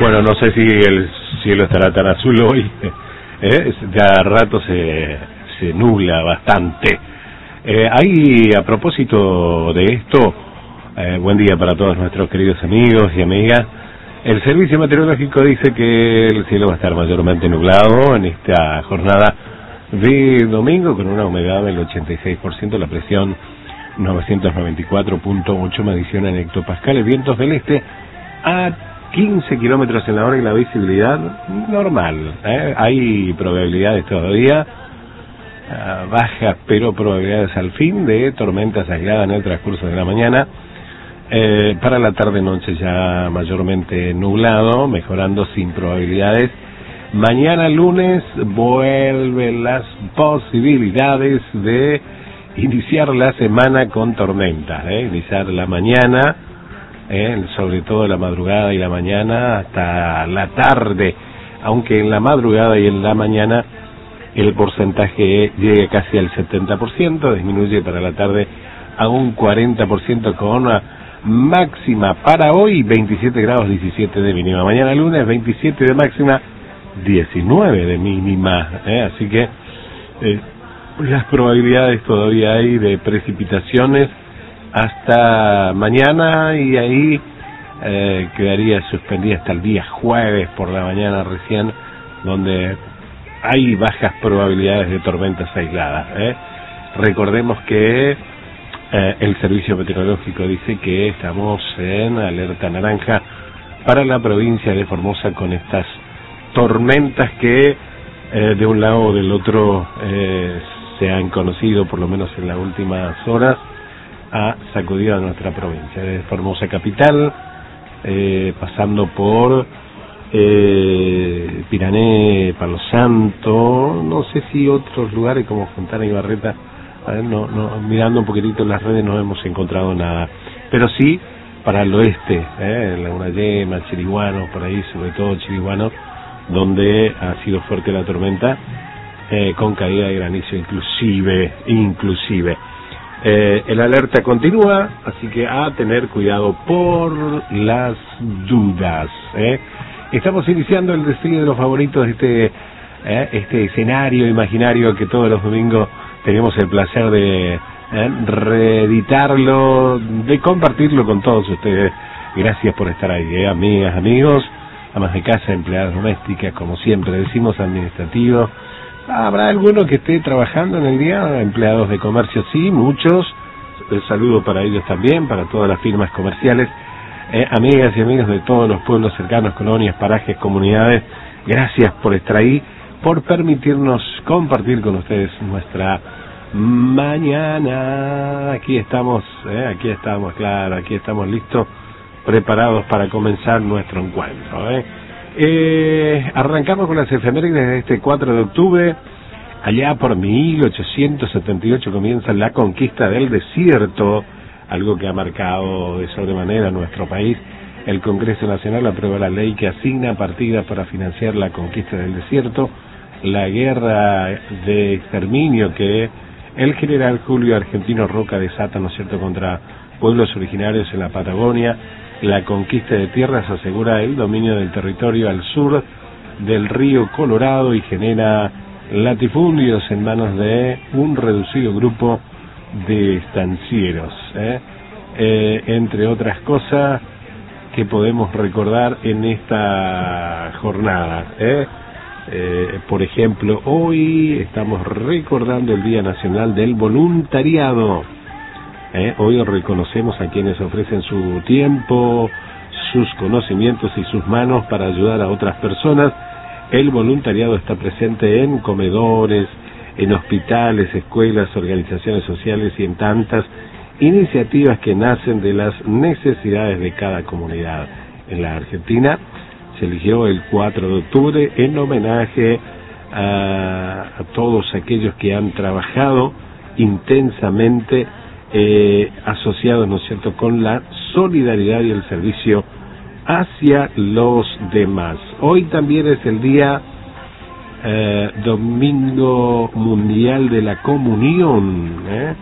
Bueno, no sé si el cielo estará tan azul hoy. De a rato se nubla bastante. Hay, a propósito de esto, buen día para todos nuestros queridos amigos y amigas. El Servicio Meteorológico dice que el cielo va a estar mayormente nublado en esta jornada de domingo, con una humedad del 86%, la presión 994.8, medición en hectopascales, vientos del este a 15 kilómetros en la hora y la visibilidad normal. Hay probabilidades todavía bajas, pero probabilidades al fin de tormentas aisladas en el transcurso de la mañana. Para la tarde-noche ya mayormente nublado, mejorando sin probabilidades. Mañana lunes vuelven las posibilidades de iniciar la semana con tormentas, iniciar la mañana, sobre todo la madrugada y la mañana hasta la tarde, aunque en la madrugada y en la mañana el porcentaje llega casi al 70%, disminuye para la tarde a un 40% con una máxima para hoy 27 grados 17 de mínima, mañana lunes 27 de máxima, 19 de mínima, así que las probabilidades todavía hay de precipitaciones hasta mañana, y ahí quedaría suspendida hasta el día jueves por la mañana recién, donde hay bajas probabilidades de tormentas aisladas. Recordemos que el Servicio Meteorológico dice que estamos en alerta naranja para la provincia de Formosa, con estas tormentas que de un lado o del otro se han conocido, por lo menos en las últimas horas, ha sacudido a nuestra provincia, de Formosa capital, pasando por Pirané, Palo Santo, no sé si otros lugares como Fontana y Barreta. Mirando un poquitito en las redes no hemos encontrado nada, pero sí para el oeste, Laguna Yema, Chiriguano, por ahí, sobre todo Chiriguano, donde ha sido fuerte la tormenta, con caída de granizo inclusive. El alerta continúa, así que a tener cuidado por las dudas. Estamos iniciando el desfile de los favoritos de este escenario imaginario que todos los domingos tenemos el placer de reeditarlo, de compartirlo con todos ustedes. Gracias por estar ahí, amigas, amigos, amas de casa, empleadas domésticas, como siempre decimos, administrativos. Habrá alguno que esté trabajando en el día, empleados de comercio, sí, muchos. El saludo para ellos también, para todas las firmas comerciales. Amigas y amigos de todos los pueblos cercanos, colonias, parajes, comunidades, gracias por estar ahí, por permitirnos compartir con ustedes nuestra mañana. Aquí estamos, claro, aquí estamos listos, preparados para comenzar nuestro encuentro. Arrancamos con las efemérides de este 4 de octubre. Allá por 1878 comienza la conquista del desierto, algo que ha marcado de sobremanera nuestro país. El Congreso Nacional aprueba la ley que asigna partidas para financiar la conquista del desierto, la guerra de exterminio que el general Julio Argentino Roca desata, ¿no es cierto?, contra pueblos originarios en la Patagonia. La conquista de tierras asegura el dominio del territorio al sur del río Colorado y genera latifundios en manos de un reducido grupo de estancieros, entre otras cosas que podemos recordar en esta jornada. Por ejemplo, hoy estamos recordando el Día Nacional del Voluntariado. Hoy reconocemos a quienes ofrecen su tiempo, sus conocimientos y sus manos para ayudar a otras personas. El voluntariado está presente en comedores, en hospitales, escuelas, organizaciones sociales y en tantas iniciativas que nacen de las necesidades de cada comunidad. En la Argentina se eligió el 4 de octubre en homenaje a todos aquellos que han trabajado intensamente, asociados, ¿no es cierto?, con la solidaridad y el servicio hacia los demás. Hoy también es el día Domingo Mundial de la Comunión.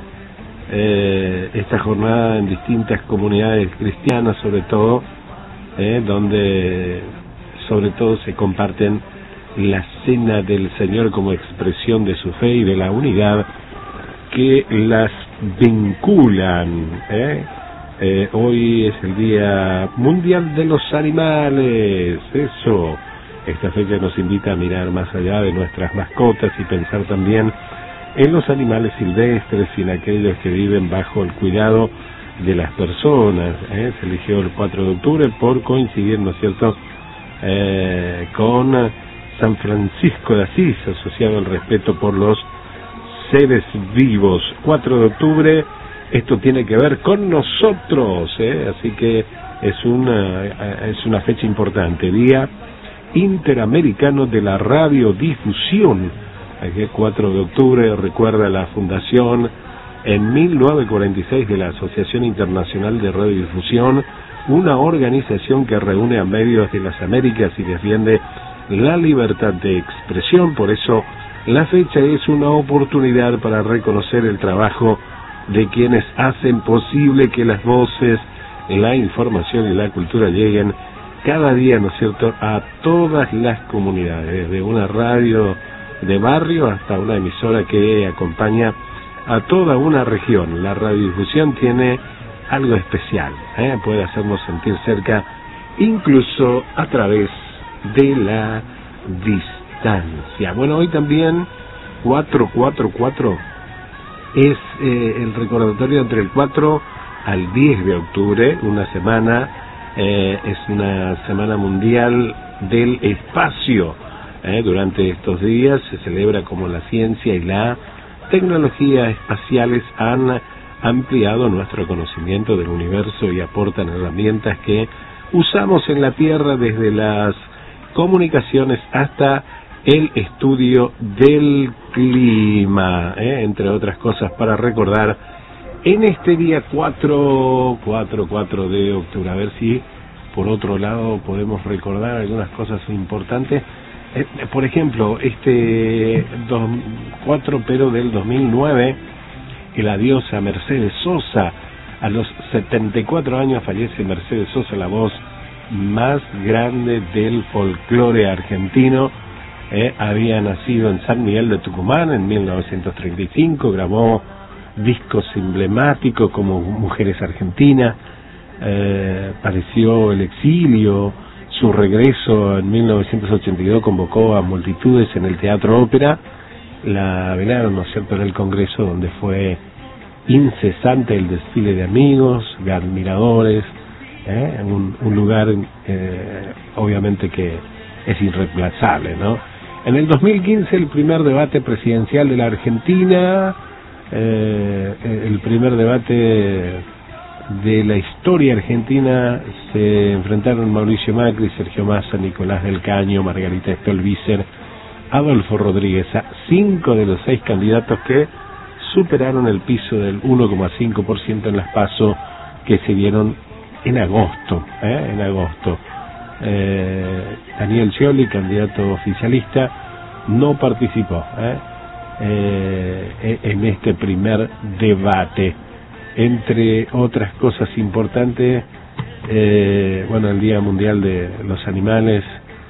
Esta jornada en distintas comunidades cristianas, sobre todo, donde sobre todo se comparten la cena del Señor como expresión de su fe y de la unidad que las vinculan. Hoy es el Día Mundial de los Animales. Eso, esta fecha nos invita a mirar más allá de nuestras mascotas y pensar también en los animales silvestres y en aquellos que viven bajo el cuidado de las personas. Se eligió el 4 de octubre por coincidir, ¿no es cierto?, con San Francisco de Asís, asociado al respeto por los seres vivos. 4 de octubre, esto tiene que ver con nosotros, así que es una fecha importante, Día Interamericano de la Radiodifusión. El 4 de octubre recuerda la fundación en 1946 de la Asociación Internacional de Radiodifusión, una organización que reúne a medios de las Américas y defiende la libertad de expresión. Por eso la fecha es una oportunidad para reconocer el trabajo de quienes hacen posible que las voces, la información y la cultura lleguen cada día, ¿no es cierto?, a todas las comunidades, desde una radio de barrio hasta una emisora que acompaña a toda una región. La radiodifusión tiene algo especial, puede hacernos sentir cerca, incluso a través de la distancia. Bueno, hoy también 444 es el recordatorio entre el 4 al 10 de octubre, una semana, es una semana mundial del espacio. Durante estos días se celebra como la ciencia y la tecnología espaciales han ampliado nuestro conocimiento del universo y aportan herramientas que usamos en la Tierra, desde las comunicaciones hasta el estudio del clima, entre otras cosas, para recordar en este día 4 de octubre. A ver si por otro lado podemos recordar algunas cosas importantes. Por ejemplo, 4 pero del 2009, la diosa Mercedes Sosa. A los 74 años fallece Mercedes Sosa, la voz más grande del folclore argentino. Había nacido en San Miguel de Tucumán en 1935, grabó discos emblemáticos como Mujeres Argentinas, padeció el exilio. Su regreso en 1982 convocó a multitudes en el Teatro Ópera. La velaron, ¿no es cierto?, en el Congreso, donde fue incesante el desfile de amigos, de admiradores, un lugar obviamente que es irreemplazable, ¿no? En el 2015 el primer debate presidencial de la Argentina, el primer debate de la historia argentina, se enfrentaron Mauricio Macri, Sergio Massa, Nicolás del Caño, Margarita Stolbizer, Adolfo Rodríguez, 5 de los 6 candidatos que superaron el piso del 1,5% en las PASO que se dieron en agosto. Daniel Scioli, candidato oficialista, no participó en este primer debate. Entre otras cosas importantes, el Día Mundial de los Animales,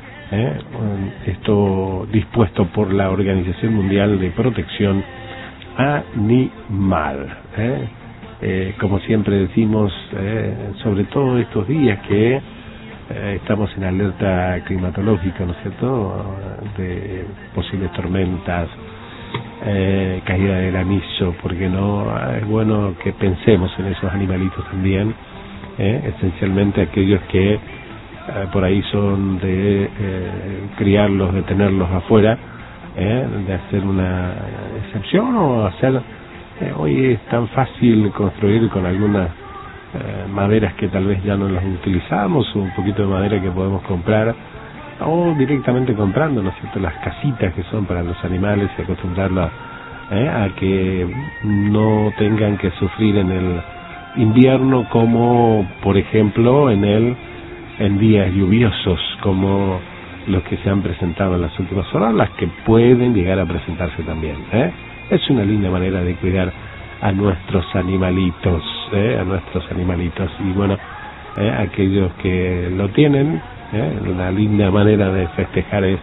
esto dispuesto por la Organización Mundial de Protección Animal. Como siempre decimos, sobre todo estos días que estamos en alerta climatológica, ¿no es cierto?, de posibles tormentas, caída de granizo, porque no es bueno que pensemos en esos animalitos también, esencialmente aquellos que por ahí son de criarlos, de tenerlos afuera, de hacer una excepción o hacer, hoy es tan fácil construir con algunas maderas que tal vez ya no las utilizamos, o un poquito de madera que podemos comprar, o directamente comprando, ¿no es cierto?, las casitas que son para los animales, y acostumbrarlos a que no tengan que sufrir en el invierno, como por ejemplo en días lluviosos como los que se han presentado en las últimas horas, las que pueden llegar a presentarse también. Es una linda manera de cuidar a nuestros animalitos, Y bueno, aquellos que lo tienen, La linda manera de festejar es,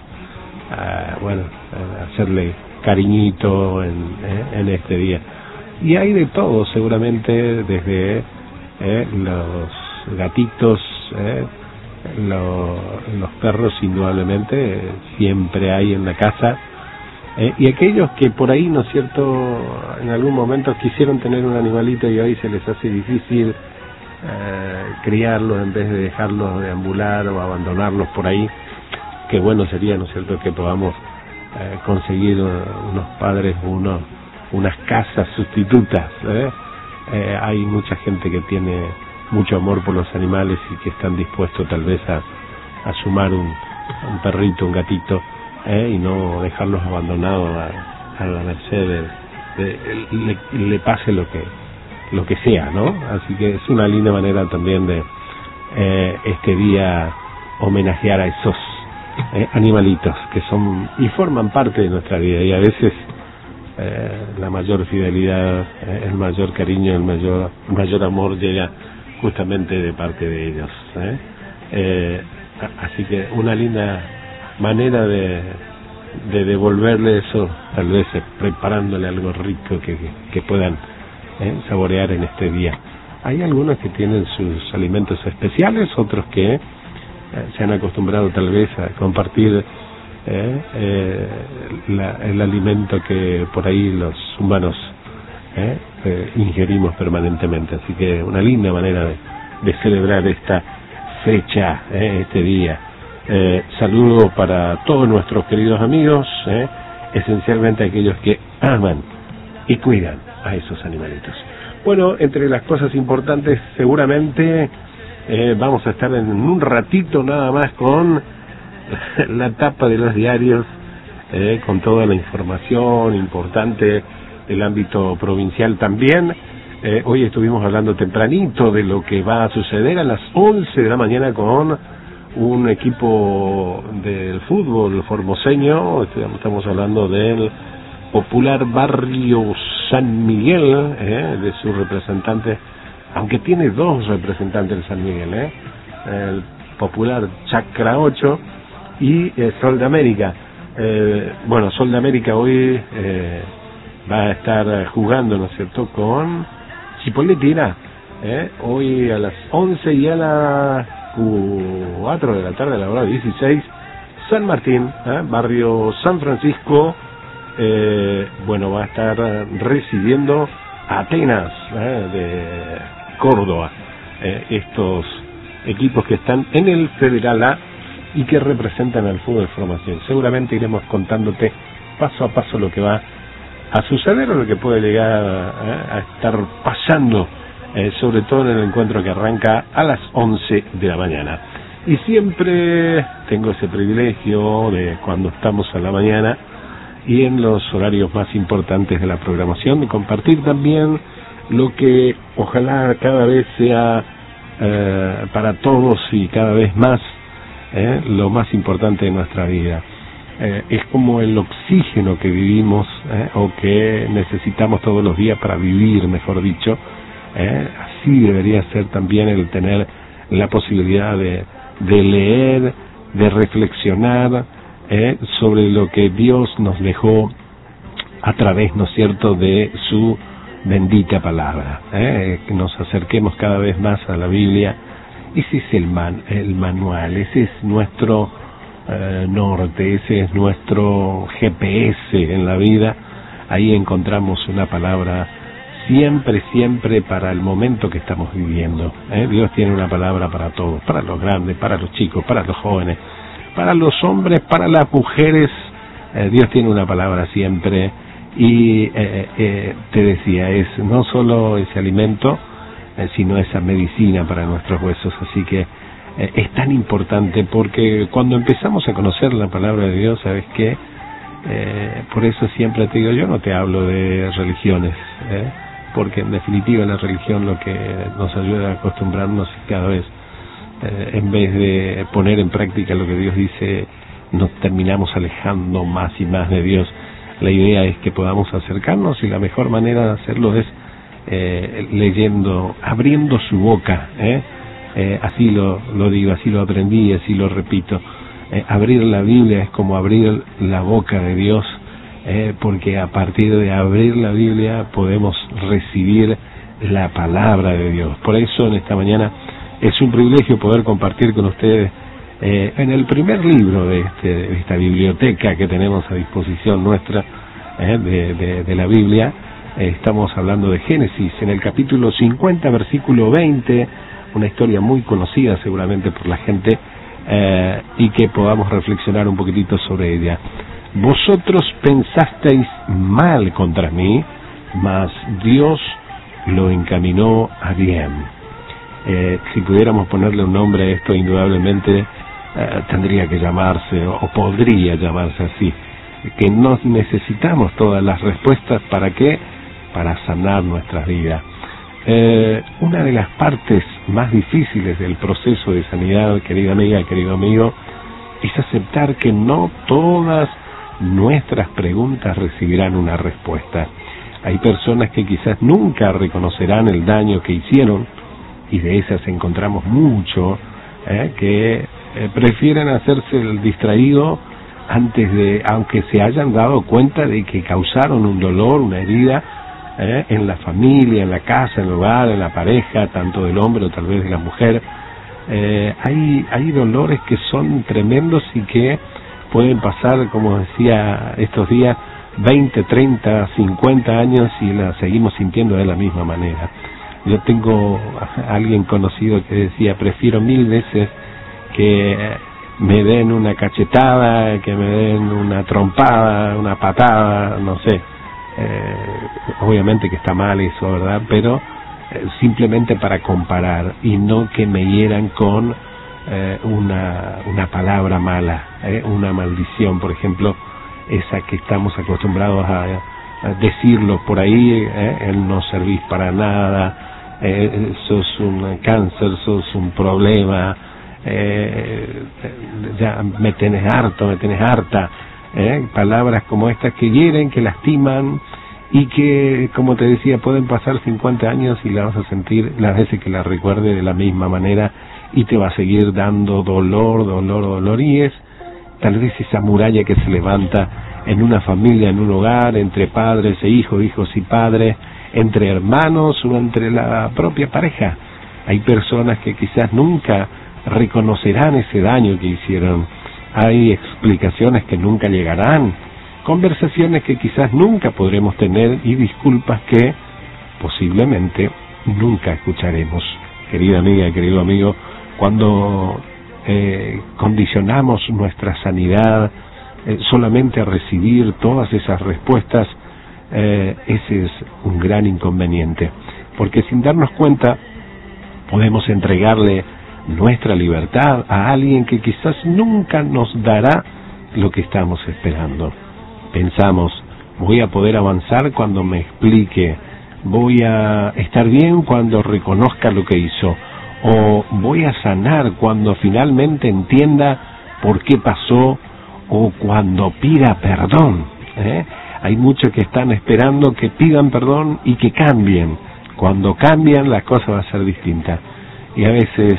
hacerle cariñito en este día. Y hay de todo, seguramente, desde los gatitos, los perros, indudablemente, siempre hay en la casa. Y aquellos que por ahí, ¿no es cierto?, en algún momento quisieron tener un animalito y hoy se les hace difícil criarlos en vez de dejarlos deambular o abandonarlos por ahí. Qué bueno sería, ¿no es cierto?, que podamos conseguir unos padres, unas casas sustitutas. Hay mucha gente que tiene mucho amor por los animales y que están dispuestos tal vez a sumar un perrito, un gatito, y no dejarlos abandonados a la merced le pase lo que sea, ¿no? Así que es una linda manera también de este día homenajear a esos animalitos que son y forman parte de nuestra vida, y a veces la mayor fidelidad, el mayor cariño, el mayor amor llega justamente de parte de ellos. Así que una linda manera de devolverle eso, tal vez preparándole algo rico que puedan saborear en este día. Hay algunos que tienen sus alimentos especiales, otros que se han acostumbrado tal vez a compartir el alimento que por ahí los humanos ingerimos permanentemente. Así que una linda manera de celebrar esta fecha, este día. Saludo para todos nuestros queridos amigos, esencialmente aquellos que aman y cuidan a esos animalitos. Bueno, entre las cosas importantes, seguramente vamos a estar en un ratito nada más con la tapa de los diarios, con toda la información importante del ámbito provincial también. Hoy estuvimos hablando tempranito de lo que va a suceder a las 11 de la mañana con un equipo del fútbol formoseño. Estamos hablando del popular barrio San Miguel, de su representante, aunque tiene dos representantes de San Miguel, el popular Chacra 8 y Sol de América. Sol de América hoy va a estar jugando, ¿no es cierto?, con Chipolletti, hoy a las 11 y a las 4 de la tarde, a la hora 16, San Martín, barrio San Francisco, va a estar recibiendo a Atenas, de Córdoba, estos equipos que están en el Federal A y que representan al fútbol de formación. Seguramente iremos contándote paso a paso lo que va a suceder o lo que puede llegar a estar pasando, sobre todo en el encuentro que arranca a las 11 de la mañana. Y siempre tengo ese privilegio de, cuando estamos a la mañana y en los horarios más importantes de la programación, de compartir también lo que ojalá cada vez sea para todos y cada vez más lo más importante de nuestra vida. Es como el oxígeno que vivimos, o que necesitamos todos los días para vivir, mejor dicho. Así debería ser también el tener la posibilidad de leer, de reflexionar sobre lo que Dios nos dejó a través, ¿no es cierto?, de su bendita palabra. Que nos acerquemos cada vez más a la Biblia. Ese es el manual, ese es nuestro norte, ese es nuestro GPS en la vida. Ahí encontramos una palabra siempre para el momento que estamos viviendo. Dios tiene una palabra para todos, para los grandes, para los chicos, para los jóvenes, para los hombres, para las mujeres. Dios tiene una palabra siempre. Y te decía, es no solo ese alimento, sino esa medicina para nuestros huesos. Así que es tan importante, porque cuando empezamos a conocer la palabra de Dios, ¿sabes qué? Por eso siempre te digo, yo no te hablo de religiones, porque en definitiva la religión lo que nos ayuda a acostumbrarnos cada vez, en vez de poner en práctica lo que Dios dice, nos terminamos alejando más y más de Dios. La idea es que podamos acercarnos, y la mejor manera de hacerlo es leyendo, abriendo su boca, así lo digo, así lo aprendí, así lo repito. Abrir la Biblia es como abrir la boca de Dios, porque a partir de abrir la Biblia podemos recibir la palabra de Dios. Por eso en esta mañana es un privilegio poder compartir con ustedes en el primer libro de esta biblioteca que tenemos a disposición nuestra, de la Biblia. Estamos hablando de Génesis, en el capítulo 50, versículo 20, una historia muy conocida seguramente por la gente, y que podamos reflexionar un poquitito sobre ella. Vosotros pensasteis mal contra mí, mas Dios lo encaminó a bien. Si pudiéramos ponerle un nombre a esto, indudablemente tendría que llamarse, o podría llamarse así, que no necesitamos todas las respuestas. ¿Para qué? Para sanar nuestras vidas. Una de las partes más difíciles del proceso de sanidad, querida amiga, querido amigo, es aceptar que no todas nuestras preguntas recibirán una respuesta. Hay personas que quizás nunca reconocerán el daño que hicieron, y de esas encontramos mucho, que prefieren hacerse el distraído antes de, aunque se hayan dado cuenta de que causaron un dolor, una herida, en la familia, en la casa, en el hogar, en la pareja, tanto del hombre o tal vez de la mujer. Hay dolores que son tremendos y que pueden pasar, como decía estos días, 20, 30, 50 años y la seguimos sintiendo de la misma manera. Yo tengo a alguien conocido que decía: prefiero 1000 veces que me den una cachetada, que me den una trompada, una patada, no sé. Obviamente que está mal eso, ¿verdad? Pero simplemente para comparar, y no que me hieran con una palabra mala, una maldición, por ejemplo, esa que estamos acostumbrados a decirlo por ahí, el no servís para nada, sos un cáncer, sos un problema, ya me tenés harto, me tenés harta. Palabras como estas que hieren, que lastiman, y que, como te decía, pueden pasar 50 años y la vas a sentir las veces que la recuerde de la misma manera, y te va a seguir dando dolor, dolor, dolor. Y es tal vez esa muralla que se levanta en una familia, en un hogar, entre padres e hijos, hijos y padres, entre hermanos o entre la propia pareja. Hay personas que quizás nunca reconocerán ese daño que hicieron. Hay explicaciones que nunca llegarán, conversaciones que quizás nunca podremos tener, y disculpas que posiblemente nunca escucharemos. Querida amiga, querido amigo, cuando condicionamos nuestra sanidad solamente a recibir todas esas respuestas, ese es un gran inconveniente, porque sin darnos cuenta podemos entregarle nuestra libertad a alguien que quizás nunca nos dará lo que estamos esperando. Pensamos: voy a poder avanzar cuando me explique, voy a estar bien cuando reconozca lo que hizo, o voy a sanar cuando finalmente entienda por qué pasó, o cuando pida perdón. Hay muchos que están esperando que pidan perdón y que cambien. Cuando cambian, la cosa va a ser distinta. Y a veces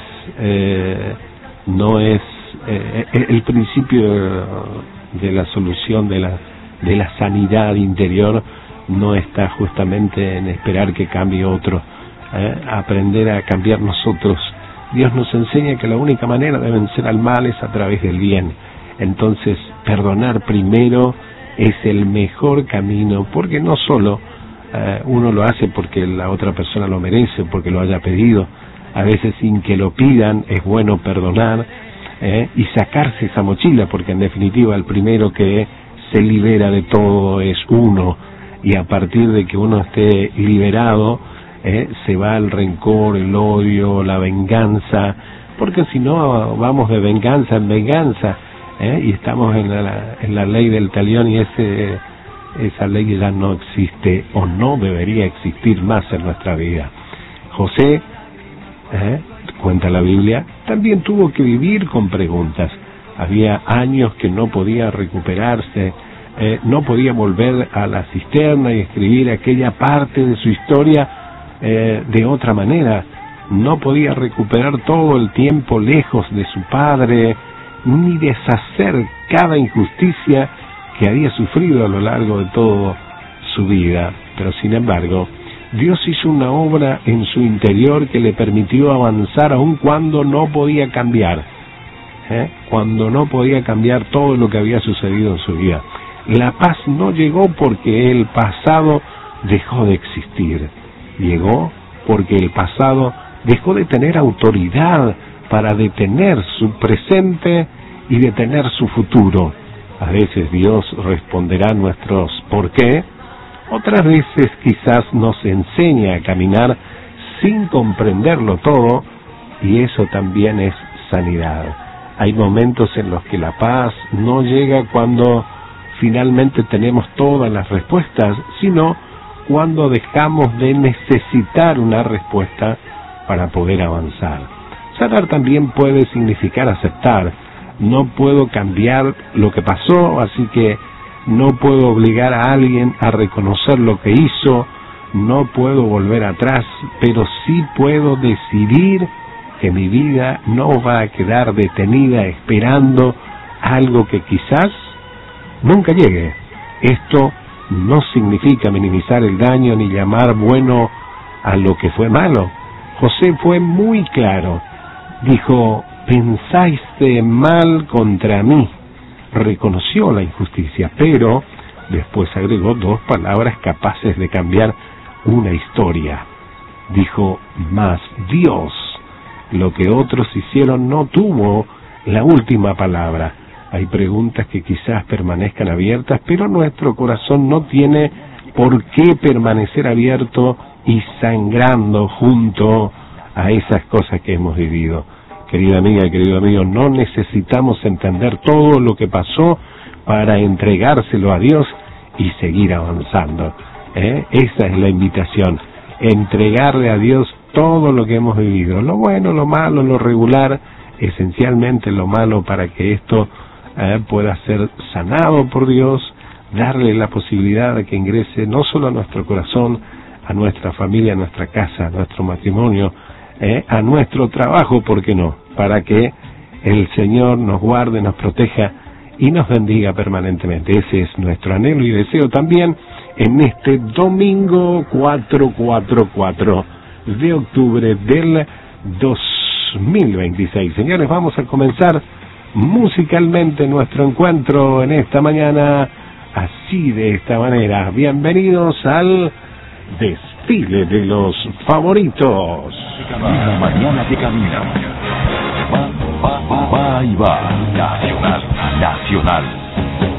no es el principio de la solución de la sanidad interior, no está justamente en esperar que cambie otro, aprender a cambiar nosotros. Dios nos enseña que la única manera de vencer al mal es a través del bien. Entonces, perdonar primero es el mejor camino, porque no solo uno lo hace porque la otra persona lo merece, porque lo haya pedido. A veces sin que lo pidan es bueno perdonar, y sacarse esa mochila, porque en definitiva el primero que se libera de todo es uno, y a partir de que uno esté liberado, se va el rencor, el odio, la venganza, porque si no vamos de venganza en venganza, y estamos en la ley del talión, y esa ley ya no existe, o no debería existir más en nuestra vida. José, cuenta la Biblia, también tuvo que vivir con preguntas. Había años que no podía recuperarse, no podía volver a la cisterna y escribir aquella parte de su historia de otra manera. no podía recuperar todo el tiempo lejos de su padre, ni deshacer cada injusticia que había sufrido a lo largo de toda su vida. Pero sin embargo, Dios hizo una obra en su interior que le permitió avanzar aun cuando no podía cambiar, cuando no podía cambiar todo lo que había sucedido en su vida. La paz no llegó porque el pasado dejó de existir, llegó porque el pasado dejó de tener autoridad para detener su presente y detener su futuro. A veces Dios responderá a nuestros ¿por qué? Otras veces quizás nos enseña a caminar sin comprenderlo todo, y eso también es sanidad. Hay momentos en los que la paz no llega cuando finalmente tenemos todas las respuestas, sino cuando dejamos de necesitar una respuesta para poder avanzar. Sanar también puede significar aceptar. No puedo cambiar lo que pasó, así que no puedo obligar a alguien a reconocer lo que hizo, no puedo volver atrás, pero sí puedo decidir que mi vida no va a quedar detenida esperando algo que quizás nunca llegue. Esto no significa minimizar el daño ni llamar bueno a lo que fue malo. José fue muy claro. Dijo: pensaste mal contra mí. Reconoció la injusticia, pero después agregó dos palabras capaces de cambiar una historia. Dijo: mas Dios, lo que otros hicieron no tuvo la última palabra. Hay preguntas que quizás permanezcan abiertas, pero nuestro corazón no tiene por qué permanecer abierto y sangrando junto a esas cosas que hemos vivido. Querida amiga, querido amigo, no necesitamos entender todo lo que pasó para entregárselo a Dios y seguir avanzando. Esa es la invitación, entregarle a Dios todo lo que hemos vivido, lo bueno, lo malo, lo regular, esencialmente lo malo, para que esto pueda ser sanado por Dios, darle la posibilidad de que ingrese no solo a nuestro corazón, a nuestra familia, a nuestra casa, a nuestro matrimonio, a nuestro trabajo, ¿por qué no? Para que el Señor nos guarde, nos proteja y nos bendiga permanentemente. Ese es nuestro anhelo y deseo también en este domingo 4 de octubre del 2026. Señores, vamos a comenzar musicalmente nuestro encuentro en esta mañana, así, de esta manera. Bienvenidos al desfile de los favoritos. Mañana que camina. Va y va. Nacional.